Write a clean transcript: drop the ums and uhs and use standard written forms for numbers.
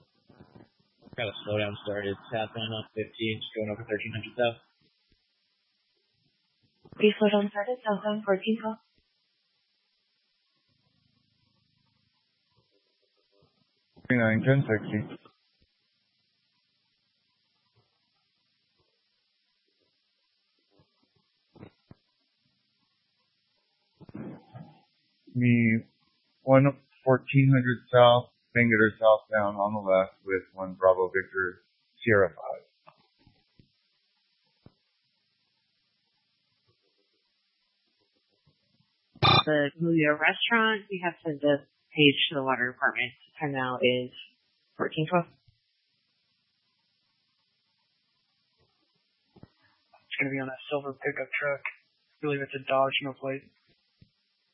Got a slowdown started. Southbound on 50, just going over 1300 south. Okay, slowdown started. Southbound 14 12. Nine 1060. Me 1400 south, Bangalore southbound on the left with 1 Bravo Victor Sierra 5. The Mulia restaurant, we have sent the page to the water department. Time now is 1412. It's going to be on that silver pickup truck. I believe it's a Dodge, no plate.